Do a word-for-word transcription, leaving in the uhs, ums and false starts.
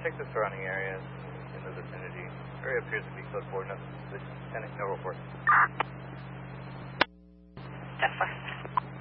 check the surrounding areas in the vicinity. Area appears to be close for enough. Lieutenant, no report.